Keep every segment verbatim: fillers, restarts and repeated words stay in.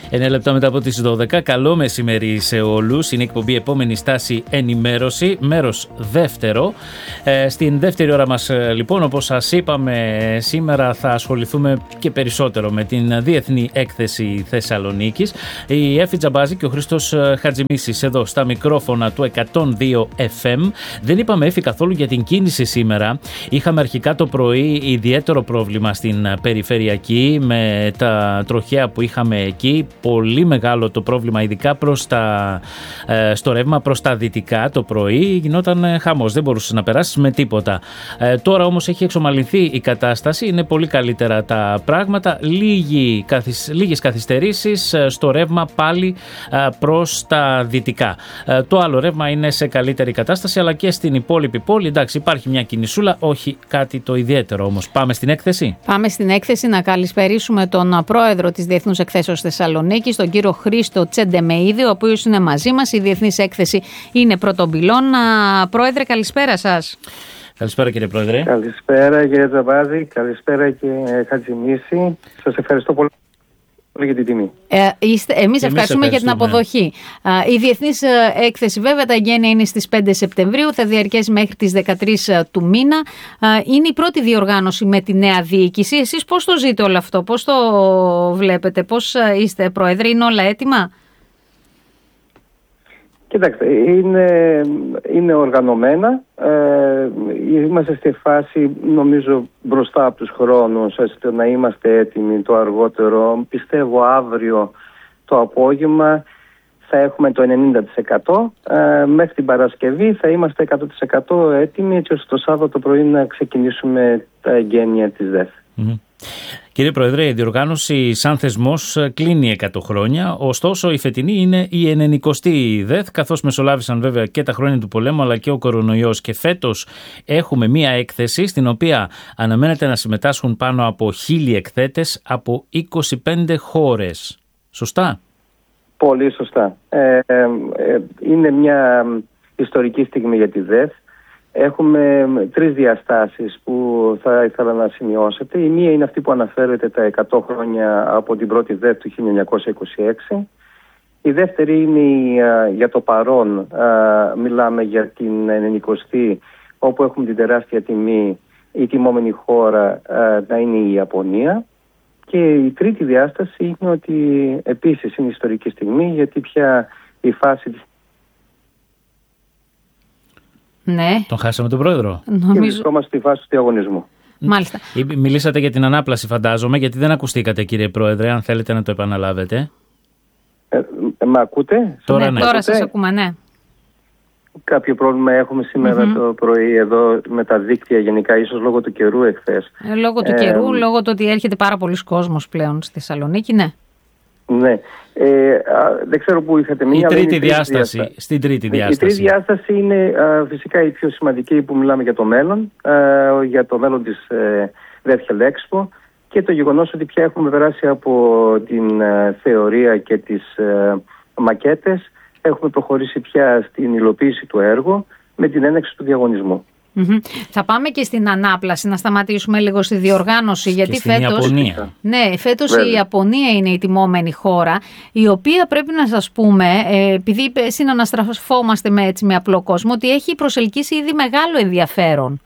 Ένα λεπτό μετά από τις δώδεκα. Καλό μεσημέρι σε όλους. Είναι η εκπομπή Επόμενη Στάση Ενημέρωση, μέρος δεύτερο. Ε, στην δεύτερη ώρα μας, λοιπόν, όπως σας είπαμε, σήμερα θα ασχοληθούμε και περισσότερο με την Διεθνή Έκθεση Θεσσαλονίκης. Η Έφη Τζαμπάζη και ο Χρήστος Χατζημίσης εδώ στα μικρόφωνα του εκατόν δύο εφ εμ. Δεν είπαμε, Έφη, καθόλου για την κίνηση σήμερα. Είχαμε αρχικά το πρωί ιδιαίτερο πρόβλημα στην περιφερειακή με τα τροχαία που είχαμε εκεί. Πολύ μεγάλο το πρόβλημα, ειδικά προς τα, ε, στο ρεύμα προς τα δυτικά το πρωί. Γινόταν χαμός, δεν μπορούσε να περάσει με τίποτα. Ε, τώρα όμως έχει εξομαλυνθεί η κατάσταση, είναι πολύ καλύτερα τα πράγματα. Λίγοι, καθυσ, λίγες καθυστερήσεις στο ρεύμα πάλι ε, προς τα δυτικά. Ε, το άλλο ρεύμα είναι σε καλύτερη κατάσταση, αλλά και στην υπόλοιπη πόλη. Εντάξει, υπάρχει μια κινησούλα, όχι κάτι το ιδιαίτερο όμως. Πάμε στην έκθεση. Πάμε στην έκθεση να καλησπερίσουμε τον πρόεδρο της Διεθνούς Εκθέσεως Θεσσαλονίκης, τον κύριο Χρήστο Τσεντεμεΐδη, ο οποίος είναι μαζί μας. Η Διεθνής Έκθεση είναι πρώτον πυλών. Πρόεδρε, καλησπέρα σας. Καλησπέρα, κύριε Πρόεδρε. Καλησπέρα, κύριε Τζαμπάζη. Καλησπέρα, κύριε Χατζημίση. Σας ευχαριστώ πολύ για την τιμή. Ε, είστε, εμείς ευχαριστούμε για την αποδοχή. Ε, η Διεθνής Έκθεση, βέβαια, τα εγγένεια είναι στις πέντε Σεπτεμβρίου, θα διαρκέσει μέχρι τις δεκατρείς του μήνα. Ε, είναι η πρώτη διοργάνωση με τη νέα διοίκηση. Εσείς πώς το ζείτε όλο αυτό, πώς το βλέπετε, πώς είστε, Πρόεδρε, είναι όλα έτοιμα? Κοιτάξτε, είναι, είναι οργανωμένα. Ε, είμαστε στη φάση, νομίζω, μπροστά από τους χρόνους, ώστε να είμαστε έτοιμοι το αργότερο. Πιστεύω αύριο το απόγευμα θα έχουμε το ενενήντα τοις εκατό. Ε, μέχρι την Παρασκευή θα είμαστε εκατό τοις εκατό έτοιμοι, έτσι ώστε το Σάββατο πρωί να ξεκινήσουμε τα εγγένεια της ΔΕΘ. Mm-hmm. Κύριε Πρόεδρε, η διοργάνωση σαν θεσμός κλείνει εκατό χρόνια, ωστόσο η φετινή είναι η ενενηκοστή ΔΕΘ, καθώς μεσολάβησαν βέβαια και τα χρόνια του πολέμου αλλά και ο κορονοϊός, και φέτος έχουμε μία έκθεση στην οποία αναμένεται να συμμετάσχουν πάνω από χίλιοι εκθέτες από είκοσι πέντε χώρες. Σωστά? Πολύ σωστά. Ε, ε, ε, είναι μια ιστορική στιγμή για τη ΔΕΘ. Έχουμε τρεις διαστάσεις που θα ήθελα να σημειώσετε. Η μία είναι αυτή που αναφέρεται τα εκατό χρόνια από την πρώτη ΔΕΘ του χίλια εννιακόσια είκοσι έξι. Η δεύτερη είναι η, για το παρόν, μιλάμε για την ενενηκοστή, όπου έχουμε την τεράστια τιμή, η τιμόμενη χώρα να είναι η Ιαπωνία. Και η τρίτη διάσταση είναι ότι επίσης είναι ιστορική στιγμή, γιατί πια η φάση της... Ναι. Τον χάσαμε τον Πρόεδρο. Νομίζω... Και βρισκόμαστε στη φάση του διαγωνισμού. Μάλιστα. Μιλήσατε για την ανάπλαση, φαντάζομαι, γιατί δεν ακουστήκατε, κύριε Πρόεδρε, αν θέλετε να το επαναλάβετε. Ε, ε, με ακούτε? Τώρα ναι. ναι. Τώρα σας ακούμε, ναι. Κάποιο πρόβλημα έχουμε σήμερα mm-hmm. το πρωί εδώ με τα δίκτυα γενικά, ίσως λόγω του καιρού εχθές. Ε, λόγω του ε, καιρού, ε, λόγω του ότι έρχεται πάρα πολλοί κόσμος πλέον στη Θεσσαλονίκη, ναι. Ναι. Ε, α, δεν ξέρω πού είχατε μείνει. Η τρίτη διάσταση. Διάστα... Στην τρίτη διάσταση. Η τρίτη διάσταση είναι α, φυσικά η πιο σημαντική, που μιλάμε για το μέλλον, α, για το μέλλον της ε, ΔΕΘ Expo, και το γεγονός ότι πια έχουμε περάσει από την ε, θεωρία και τις ε, μακέτες. Έχουμε προχωρήσει πια στην υλοποίηση του έργου με την έναρξη του διαγωνισμού. Mm-hmm. Θα πάμε και στην ανάπλαση, να σταματήσουμε λίγο στη διοργάνωση, γιατί και στην φέτος, Ιαπωνία. Ναι, φέτος η Ιαπωνία είναι η τιμόμενη χώρα, η οποία, πρέπει να σας πούμε, επειδή συναναστραφόμαστε με, έτσι, με απλό κόσμο, ότι έχει προσελκύσει ήδη μεγάλο ενδιαφέρον.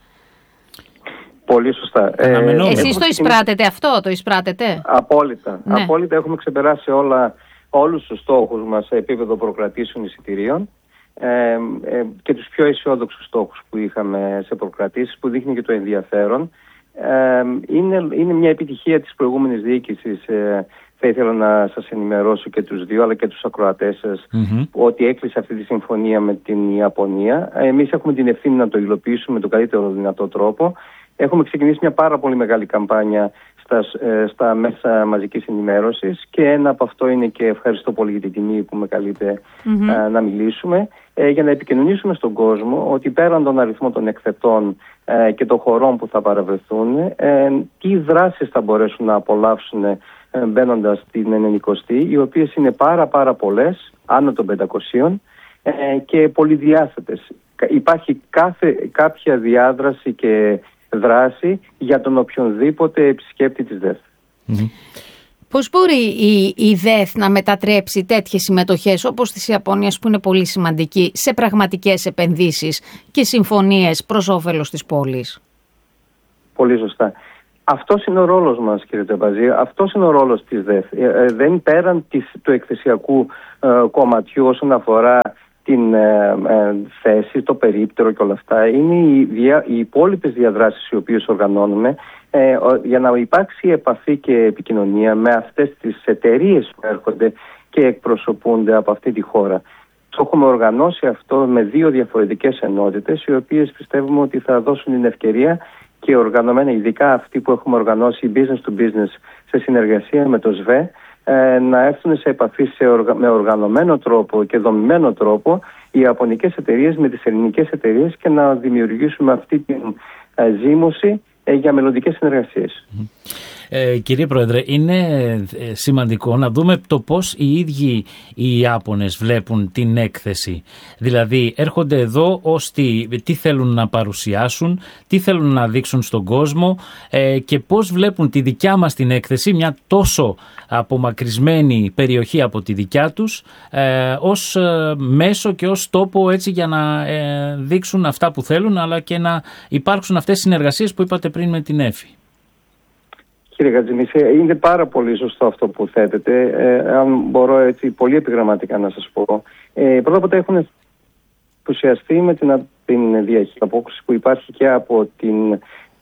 Πολύ σωστά. Ε, Εσείς το εισπράτετε αυτό, το εισπράτετε? Απόλυτα. Ναι. Απόλυτα, έχουμε ξεπεράσει όλα, όλους τους στόχους μας σε επίπεδο προκρατήσεων εισιτηρίων. Ε, ε, και τους πιο αισιόδοξους στόχους που είχαμε σε προκρατήσεις, που δείχνει και το ενδιαφέρον. Ε, είναι, είναι μια επιτυχία της προηγούμενης διοίκησης. Ε, θα ήθελα να σας ενημερώσω και τους δύο, αλλά και τους ακροατές σας, mm-hmm. ότι έκλεισε αυτή τη συμφωνία με την Ιαπωνία. Εμείς έχουμε την ευθύνη να το υλοποιήσουμε με τον καλύτερο δυνατό τρόπο. Έχουμε ξεκινήσει μια πάρα πολύ μεγάλη καμπάνια στα, ε, στα μέσα μαζικής ενημέρωσης, και ένα από αυτό είναι, και ευχαριστώ πολύ για την τιμή που με καλείτε mm-hmm. ε, να μιλήσουμε, ε, για να επικοινωνήσουμε στον κόσμο ότι πέραν των αριθμών των εκθετών ε, και των χωρών που θα παραβρεθούν, ε, τι δράσεις θα μπορέσουν να απολαύσουν ε, μπαίνοντας στην ενενηκοστή, οι οποίες είναι πάρα πάρα πολλές, άνω των πεντακοσίων, ε, και πολυδιάστατες. Υπάρχει κάθε, κάποια διάδραση και δράση για τον οποιονδήποτε επισκέπτη της ΔΕΘ. Mm-hmm. Πώς μπορεί η, η ΔΕΘ να μετατρέψει τέτοιες συμμετοχές όπως της Ιαπωνίας, που είναι πολύ σημαντική, σε πραγματικές επενδύσεις και συμφωνίες προς όφελος της πόλης? Πολύ σωστά. Αυτός είναι ο ρόλος μας, κύριε Τεμπαζή. Αυτός είναι ο ρόλος της ΔΕΘ. Ε, ε, δεν πέραν της, του εκθεσιακού ε, κομματιού όσον αφορά την ε, ε, θέση, το περίπτερο και όλα αυτά. Είναι οι, δια, οι υπόλοιπες διαδράσεις οι οποίες οργανώνουμε ε, ο, για να υπάρξει επαφή και επικοινωνία με αυτές τις εταιρείες που έρχονται και εκπροσωπούνται από αυτή τη χώρα. Το έχουμε οργανώσει αυτό με δύο διαφορετικές ενότητες, οι οποίες πιστεύουμε ότι θα δώσουν την ευκαιρία και οργανωμένα, ειδικά αυτοί που έχουμε οργανώσει business to business σε συνεργασία με το ΣΒΕ, ε, να έρθουν σε επαφή σε οργα... με οργανωμένο τρόπο και δομημένο τρόπο οι ιαπωνικές εταιρείες με τις ελληνικές εταιρείες και να δημιουργήσουμε αυτή τη ε, ζήμωση ε, για μελλοντικές συνεργασίες. Ε, κύριε Πρόεδρε, είναι σημαντικό να δούμε το πώς οι ίδιοι οι Ιάπωνες βλέπουν την έκθεση. Δηλαδή έρχονται εδώ ώστε τι θέλουν να παρουσιάσουν, τι θέλουν να δείξουν στον κόσμο ε, και πώς βλέπουν τη δικιά μας την έκθεση, μια τόσο απομακρυσμένη περιοχή από τη δικιά τους, ε, ως ε, μέσο και ως τόπο έτσι για να ε, δείξουν αυτά που θέλουν, αλλά και να υπάρξουν αυτές οι συνεργασίες που είπατε πριν με την ΕΦΗ. Κύριε Γατζημίση, είναι πάρα πολύ σωστό αυτό που θέτετε. Ε, αν μπορώ έτσι πολύ επιγραμματικά να σας πω. Ε, πρώτα απ' όλα έχουν ενθουσιαστεί με την, την διαχείριση που υπάρχει και από την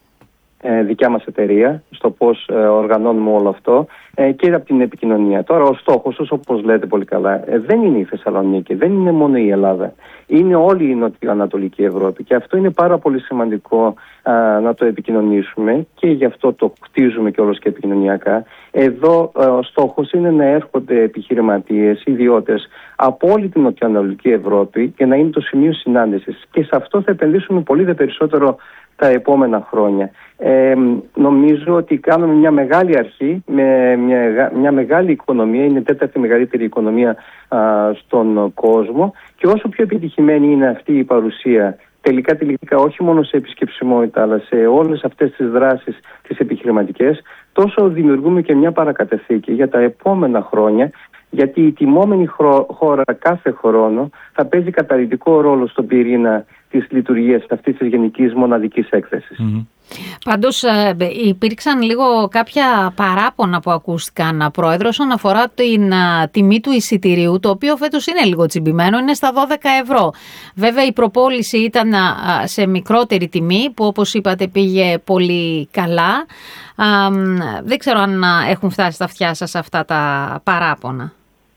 ε, δικιά μας εταιρεία, στο πώς ε, οργανώνουμε όλο αυτό ε, και από την επικοινωνία. Τώρα ο στόχος τους, όπως λέτε πολύ καλά, ε, δεν είναι η Θεσσαλονίκη, δεν είναι μόνο η Ελλάδα. Είναι όλη η νοτιοανατολική Ευρώπη και αυτό είναι πάρα πολύ σημαντικό α, να το επικοινωνήσουμε και γι' αυτό το κτίζουμε και όλος και επικοινωνιακά. Εδώ α, ο στόχος είναι να έρχονται επιχειρηματίες, ιδιώτες από όλη την νοτιοανατολική Ευρώπη και να είναι το σημείο συνάντησης. Και σε αυτό θα επενδύσουμε πολύ δε περισσότερο τα επόμενα χρόνια. Ε, νομίζω ότι κάνουμε μια μεγάλη αρχή με μια, μια μεγάλη οικονομία, είναι η τέταρτη μεγαλύτερη οικονομία α, στον κόσμο και όσο πιο επιτυχημένη είναι αυτή η παρουσία τελικά τελικά όχι μόνο σε επισκεψιμότητα αλλά σε όλες αυτές τις δράσεις τις επιχειρηματικές, τόσο δημιουργούμε και μια παρακαταθήκη για τα επόμενα χρόνια, γιατί η τιμόμενη χώρα κάθε χρόνο θα παίζει καταλυτικό ρόλο στον πυρήνα της λειτουργίας αυτής της γενικής μοναδικής έκθεσης. Mm-hmm. Πάντως υπήρξαν λίγο κάποια παράπονα που ακούστηκαν, Πρόεδρο, όσον αφορά την α, τιμή του εισιτηρίου, το οποίο φέτος είναι λίγο τσιμπημένο, είναι στα δώδεκα ευρώ. Βέβαια η προπόληση ήταν α, σε μικρότερη τιμή, που όπως είπατε πήγε πολύ καλά. Α, δεν ξέρω αν α, έχουν φτάσει στα αυτιά σας αυτά τα παράπονα.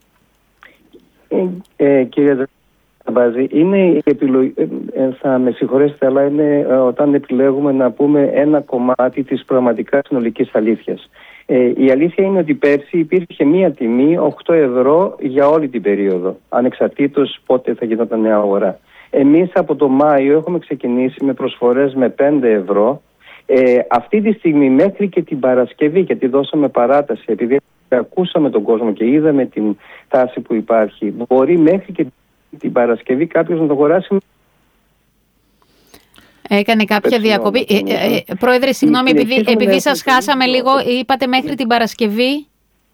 Ε, ε, κύριε είναι η επιλογή, ε, θα με συγχωρέσετε, αλλά είναι ε, όταν επιλέγουμε να πούμε ένα κομμάτι της πραγματικά συνολικής αλήθειας. Ε, η αλήθεια είναι ότι πέρσι υπήρχε μία τιμή οκτώ ευρώ για όλη την περίοδο, ανεξαρτήτως πότε θα γινόταν νέα αγορά. Εμείς από το Μάιο έχουμε ξεκινήσει με προσφορές με πέντε ευρώ. Ε, αυτή τη στιγμή μέχρι και την Παρασκευή, γιατί δώσαμε παράταση, επειδή ακούσαμε τον κόσμο και είδαμε την τάση που υπάρχει, μπορεί μέχρι και την Παρασκευή κάποιος να το αγοράσει. Έκανε κάποια διακοπή. Ε, ε, ε, πρόεδρε, συγγνώμη, επειδή, επειδή σας χάσαμε λίγο, είπατε μέχρι την Παρασκευή.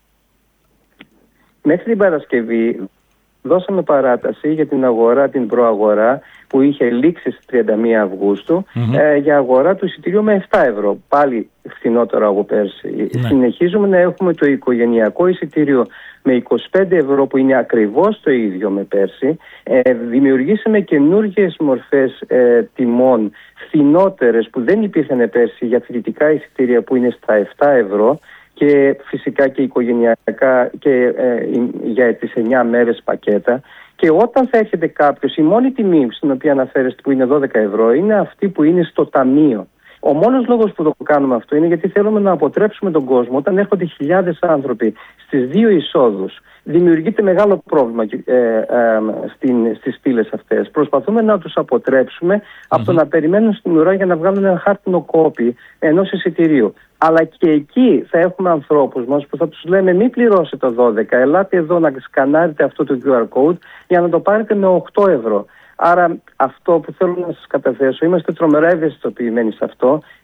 Μέχρι την Παρασκευή δώσαμε παράταση για την αγορά, την προαγορά που είχε λήξει στις τριάντα μία Αυγούστου mm-hmm. ε, για αγορά του εισιτηρίου με επτά ευρώ. Πάλι φθηνότερο από πέρσι. Mm-hmm. Συνεχίζουμε να έχουμε το οικογενειακό εισιτήριο με είκοσι πέντε ευρώ που είναι ακριβώς το ίδιο με πέρσι. Ε, δημιουργήσαμε καινούργιες μορφές ε, τιμών φθηνότερες που δεν υπήρχαν πέρσι για φοιτητικά εισιτήρια που είναι στα επτά ευρώ. Και φυσικά και οικογενειακά και ε, για τις εννιά μέρες πακέτα. Και όταν θα έρχεται κάποιος, η μόνη τιμή στην οποία αναφέρεστε που είναι δώδεκα ευρώ είναι αυτή που είναι στο ταμείο. Ο μόνος λόγος που το κάνουμε αυτό είναι γιατί θέλουμε να αποτρέψουμε τον κόσμο. Όταν έρχονται χιλιάδες άνθρωποι στις δύο εισόδους, δημιουργείται μεγάλο πρόβλημα ε, ε, στην, στις πύλες αυτές. Προσπαθούμε να τους αποτρέψουμε mm-hmm. από το να περιμένουν στην ουρά για να βγάλουν ένα χάρτινο κόπι ενός εισιτηρίου. Αλλά και εκεί θα έχουμε ανθρώπους μας που θα τους λέμε μην πληρώσετε το δώδεκα, ελάτε εδώ να σκανάρετε αυτό το κιου αρ code για να το πάρετε με οκτώ ευρώ. Άρα αυτό που θέλω να σας καταθέσω, είμαστε τρομερά ευαισθητοποιημένοι σε αυτό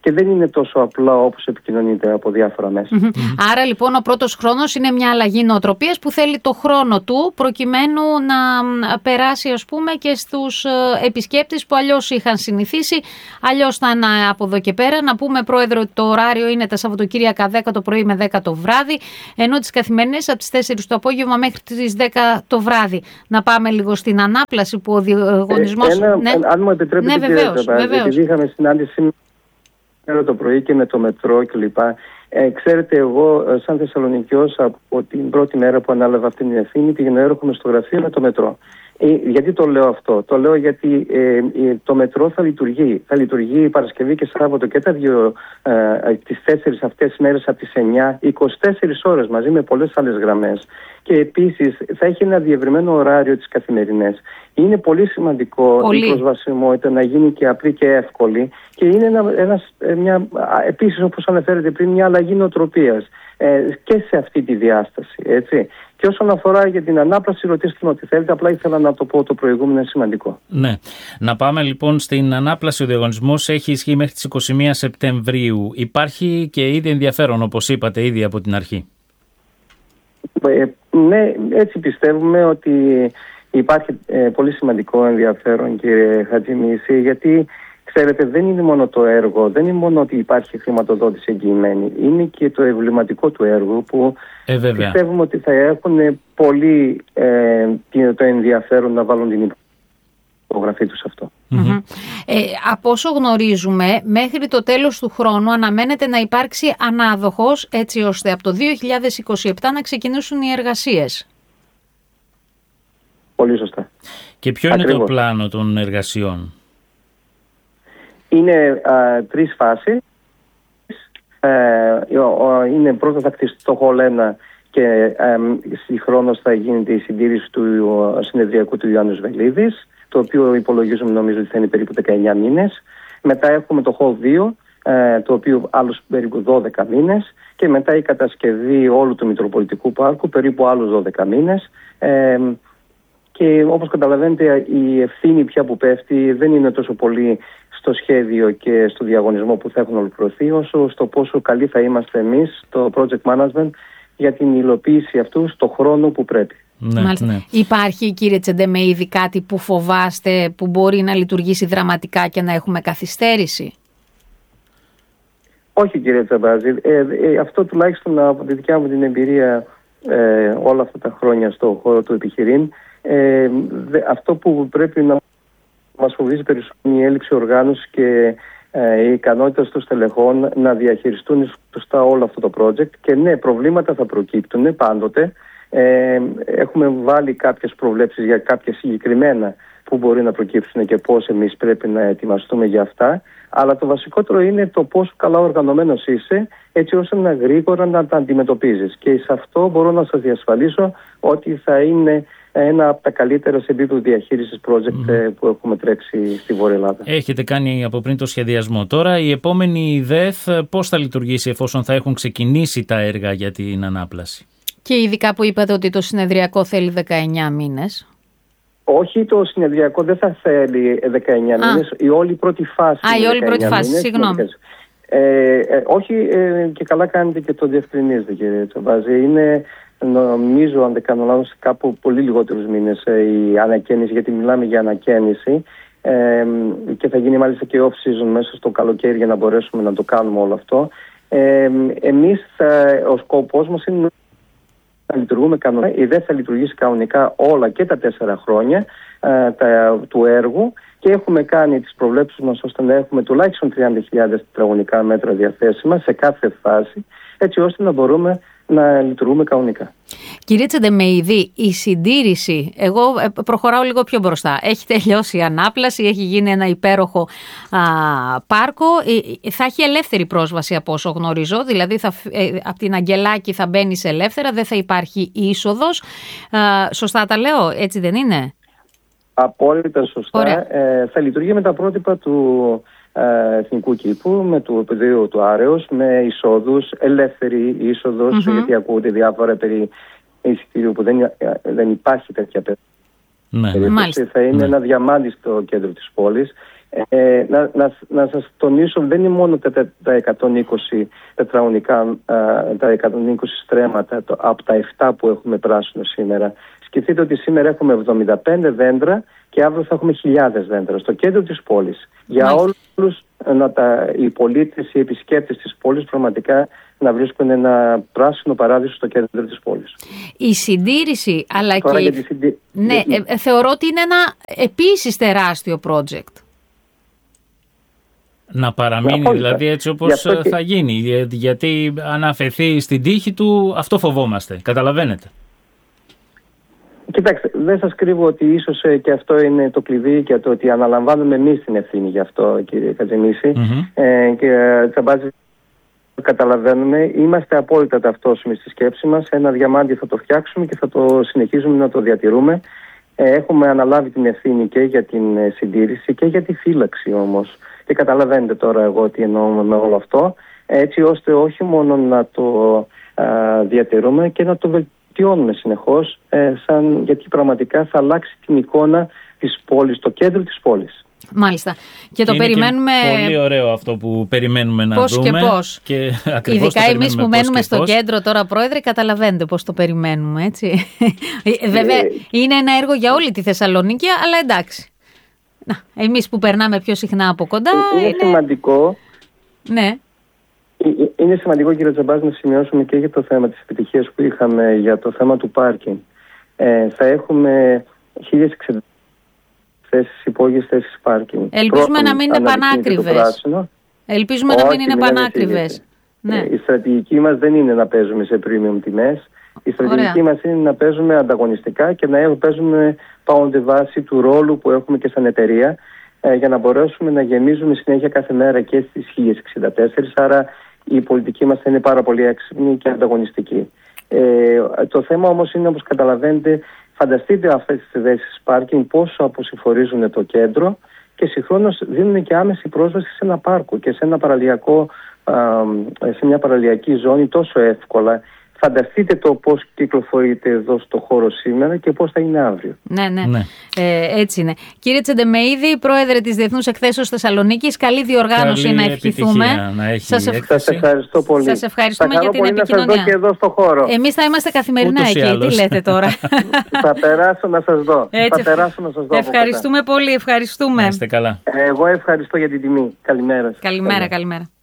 και δεν είναι τόσο απλά όπως επικοινωνείται από διάφορα μέσα. Mm-hmm. Mm-hmm. Άρα λοιπόν ο πρώτος χρόνος είναι μια αλλαγή νοοτροπίας που θέλει το χρόνο του προκειμένου να περάσει, ας πούμε, και στους επισκέπτες που αλλιώς είχαν συνηθίσει, αλλιώς θα είναι από εδώ και πέρα. Να πούμε, Πρόεδρο, ότι το ωράριο είναι τα Σαββατοκύριακα δέκα το πρωί με δέκα το βράδυ, ενώ τις καθημερινές από τις τέσσερις το απόγευμα μέχρι τις δέκα το βράδυ. Να πάμε λίγο στην ανάπλαση που ο διαγωνισμός... Ε, ένα, ναι. Αν μου επιτρέπετε, ναι, βεβαίως, κύριε Τσαμπάζη, επειδή είχαμε συνάντηση το πρωί και με το μετρό κλπ. Ε, ξέρετε, εγώ σαν Θεσσαλονικιός από την πρώτη μέρα που ανάλαβα αυτή την ευθύνη πήγαινα έρχομαι στο γραφείο με το μετρό. Ε, γιατί το λέω αυτό? Το λέω γιατί ε, το μετρό θα λειτουργεί. Θα λειτουργεί Παρασκευή και Σάββατο και τα δύο, ε, τις τέσσερις αυτές μέρες από τις εννιά, είκοσι τέσσερις ώρες μαζί με πολλές άλλες γραμμές. Και επίσης θα έχει ένα διευρυμένο ωράριο τις καθημερινές. Είναι πολύ σημαντικό πολύ. η προσβασιμότητα να γίνει και απλή και εύκολη. Και είναι ένα, ένας, μια, επίσης, όπως αναφέρετε πριν, μια αλλαγή νοοτροπίας ε, και σε αυτή τη διάσταση. Έτσι. Και όσον αφορά για την ανάπλαση, ρωτήστε με ό,τι θέλετε. Απλά ήθελα να το πω το προηγούμενο, είναι σημαντικό. Ναι. Να πάμε λοιπόν στην ανάπλαση. Ο διαγωνισμός έχει ισχύ μέχρι τις είκοσι μία Σεπτεμβρίου. Υπάρχει και ήδη ενδιαφέρον, όπως είπατε, ήδη από την αρχή. Ε, ναι, έτσι πιστεύουμε ότι υπάρχει ε, πολύ σημαντικό ενδιαφέρον, κύριε Χατζημίση, γιατί ξέρετε, δεν είναι μόνο το έργο, δεν είναι μόνο ότι υπάρχει χρηματοδότηση εγγυημένη, είναι και το εμβληματικό του έργου που ε, πιστεύουμε ότι θα έχουν πολύ ε, το ενδιαφέρον να βάλουν την υπογραφή τους αυτό. Mm-hmm. Ε, από όσο γνωρίζουμε, μέχρι το τέλος του χρόνου αναμένεται να υπάρξει ανάδοχος, έτσι ώστε από το δύο χιλιάδες είκοσι επτά να ξεκινήσουν οι εργασίες. Πολύ σωστά. Και ποιο Ακριβώς. είναι το πλάνο των εργασιών? Είναι α, τρεις φάσεις. Ε, είναι πρώτα θα χτιστεί το Hall ένα και ε, συγχρόνως θα γίνεται η συντήρηση του συνεδριακού του Ιωάννης Βελίδης, το οποίο υπολογίζουμε νομίζω ότι θα είναι περίπου δεκαεννιά μήνες. Μετά έχουμε το Hall δύο, ε, το οποίο άλλους περίπου δώδεκα μήνες, και μετά η κατασκευή όλου του Μητροπολιτικού Πάρκου περίπου άλλους δώδεκα μήνες. Ε, και όπως καταλαβαίνετε, η ευθύνη πια που πέφτει δεν είναι τόσο πολύ στο σχέδιο και στο διαγωνισμό που θα έχουν ολοκληρωθεί, όσο στο πόσο καλοί θα είμαστε εμείς, το project management, για την υλοποίηση αυτού στο χρόνο που πρέπει. Ναι, ναι. Υπάρχει, κύριε Τσεντεμεΐδη, κάτι που φοβάστε που μπορεί να λειτουργήσει δραματικά και να έχουμε καθυστέρηση? Όχι, κύριε Τσαμπάζη. Ε, ε, αυτό τουλάχιστον από τη δικιά μου την εμπειρία ε, όλα αυτά τα χρόνια στο χώρο του επιχειρήν, ε, δε, αυτό που πρέπει να μας φοβίζει περισσότερο είναι η έλλειψη οργάνωσης και ε, η ικανότητα των στελεχών να διαχειριστούν σωστά όλο αυτό το project. Και ναι, προβλήματα θα προκύπτουν πάντοτε. Ε, έχουμε βάλει κάποιες προβλέψεις για κάποια συγκεκριμένα που μπορεί να προκύψουν και πώς εμείς πρέπει να ετοιμαστούμε για αυτά. Αλλά το βασικότερο είναι το πόσο καλά οργανωμένος είσαι, έτσι ώστε να γρήγορα να τα αντιμετωπίζεις. Και σε αυτό μπορώ να σας διασφαλίσω ότι θα είναι ένα από τα καλύτερα σε επίπεδο διαχείρισης project mm. που έχουμε τρέξει στη Βόρεια Ελλάδα. Έχετε κάνει από πριν το σχεδιασμό. Τώρα η επόμενη ΔΕΘ πώς θα λειτουργήσει εφόσον θα έχουν ξεκινήσει τα έργα για την ανάπλαση? Και ειδικά που είπατε ότι το συνεδριακό θέλει δεκαεννιά μήνες. Όχι, το συνεδριακό δεν θα θέλει δεκαεννιά Α. μήνες. Η όλη πρώτη φάση. Α, η όλη πρώτη φάση, μήνες, συγγνώμη. Ε, ε, όχι, ε, και καλά κάνετε και το διευκρινίζετε, κύριε Τσαμπάζη. Είναι, νομίζω, αν δεν κάνω λάθος, κάπου πολύ λιγότερους μήνες ε, η ανακαίνιση, γιατί μιλάμε για ανακαίνιση. Ε, και θα γίνει μάλιστα και off-season μέσα στο καλοκαίρι για να μπορέσουμε να το κάνουμε όλο αυτό. Ε, εμείς, θα, ο σκοπός μας είναι να λειτουργούμε κανονικά. Η ΔΕΘ θα λειτουργήσει κανονικά όλα και τα τέσσερα χρόνια ε, τα, του έργου, και έχουμε κάνει τις προβλέψεις μας ώστε να έχουμε τουλάχιστον τριάντα χιλιάδες τετραγωνικά μέτρα διαθέσιμα σε κάθε φάση, έτσι ώστε να μπορούμε να λειτουργούμε κανονικά. Κύριε Τσεντεμεΐδη, η συντήρηση, εγώ προχωράω λίγο πιο μπροστά. Έχει τελειώσει η ανάπλαση, έχει γίνει ένα υπέροχο α, πάρκο. Θα έχει ελεύθερη πρόσβαση από όσο γνωρίζω, δηλαδή θα, ε, από την Αγγελάκη θα μπαίνεις ελεύθερα, δεν θα υπάρχει είσοδος. Α, σωστά τα λέω, έτσι δεν είναι? Απόλυτα σωστά. Ε, θα λειτουργεί με τα πρότυπα του ε, Εθνικού Κήπου, με το πεδίο του Άρεως, με εισόδους, ελεύθερη είσοδος, mm-hmm. γιατί ακούγονται διάφορα περί εισιτήριου που δεν, δεν υπάρχει τέτοια περίπτωση. Ναι, θα είναι ναι. ένα διαμάντι στο κέντρο της πόλης, Ε, να, να, να σας τονίσω, δεν είναι μόνο τα, τα εκατόν είκοσι τετραγωνικά, τα εκατόν είκοσι στρέμματα το, από τα επτά που έχουμε πράσινο σήμερα. Σκεφτείτε ότι σήμερα έχουμε εβδομήντα πέντε δέντρα και αύριο θα έχουμε χιλιάδες δέντρα στο κέντρο της πόλης. Για όλους να τα, οι πολίτες, οι επισκέπτες της πόλης πραγματικά να βρίσκουν ένα πράσινο παράδεισο στο κέντρο της πόλης. Η συντήρηση, αλλά Τώρα και... τη συντη... Ναι, ε, ε, θεωρώ ότι είναι ένα επίσης τεράστιο project. Να παραμείνει να δηλαδή έτσι όπως και... θα γίνει. Γιατί αν αφαιθεί στην τύχη του, αυτό φοβόμαστε. Καταλαβαίνετε. Κοιτάξτε, δεν σας κρύβω ότι ίσως και αυτό είναι το κλειδί και το ότι αναλαμβάνουμε εμείς την ευθύνη γι' αυτό, κύριε Κατζημίση. Mm-hmm. Ε, και Τσαμπάζη, καταλαβαίνουμε, είμαστε απόλυτα ταυτόσιμοι στη σκέψη μας. Ένα διαμάντι θα το φτιάξουμε και θα το συνεχίζουμε να το διατηρούμε. Ε, έχουμε αναλάβει την ευθύνη και για την συντήρηση και για τη φύλαξη όμως. Και καταλαβαίνετε τώρα εγώ τι εννοούμε με όλο αυτό. Έτσι ώστε όχι μόνο να το α, διατηρούμε και να το βελτιώνουμε συνεχώς, ε, σαν, γιατί πραγματικά θα αλλάξει την εικόνα της πόλης, το κέντρο της πόλης. Μάλιστα. Και το είναι περιμένουμε. Και πολύ ωραίο αυτό που περιμένουμε να πώς δούμε. Και πώς. Και ειδικά εμείς που μένουμε στο πώς. Κέντρο τώρα, Πρόεδρε, καταλαβαίνετε πώς το περιμένουμε, έτσι. Βέβαια, ε... είναι ένα έργο για όλη τη Θεσσαλονίκη, αλλά εντάξει. Να, εμείς που περνάμε πιο συχνά από κοντά. Είναι, είναι... σημαντικό. Ναι. Είναι σημαντικό, κύριε Τζαμπάζ, να σημειώσουμε και για το θέμα της επιτυχίας που είχαμε για το θέμα του πάρκινγκ. Ε, θα έχουμε χίλιες εξήντα θέσεις, υπόγειες θέσεις πάρκινγκ. Ελπίζουμε να μην είναι πανάκριβες. Ελπίζουμε να μην είναι πανάκριβες. Ναι. Η στρατηγική μας δεν είναι να παίζουμε σε premium τιμές. Η στρατηγική μας είναι να παίζουμε ανταγωνιστικά και να παίζουμε πάγοντε βάση του ρόλου που έχουμε και σαν εταιρεία, ε, για να μπορέσουμε να γεμίζουμε συνέχεια κάθε μέρα και στις χίλιες εξήντα τέσσερα. Άρα η πολιτική μας θα είναι πάρα πολύ έξυπνη και ανταγωνιστική. Ε, το θέμα όμως είναι, όπως καταλαβαίνετε, φανταστείτε αυτές τις θέσεις πάρκινγκ πόσο αποσυμφορίζουν το κέντρο και συγχρόνως δίνουν και άμεση πρόσβαση σε ένα πάρκο και σε, ένα παραλιακό, α, σε μια παραλιακή ζώνη τόσο εύκολα. Φανταστείτε το πώς κυκλοφορείτε εδώ στο χώρο σήμερα και πώς θα είναι αύριο. Ναι, ναι. ναι. Ε, έτσι είναι. Κύριε Τσεντεμεΐδη, Πρόεδρε της Διεθνούς Εκθέσεως Θεσσαλονίκης, καλή διοργάνωση. Καλή να ευχηθούμε. Να σας, ευχ... σας ευχαριστώ πολύ. Σας ευχαριστούμε για την πολύ επικοινωνία. Να σας δω και εδώ στο χώρο. Εμείς θα είμαστε καθημερινά ούτως εκεί. Τι λέτε τώρα. Θα περάσω να σας δω. Έτσι. Θα περάσω να σας δω. Ευχαριστούμε πολύ. Ευχαριστούμε. Να είστε καλά. Εγώ ευχαριστώ για την τιμή. Καλημέρα. Καλημέρα, καλημέρα.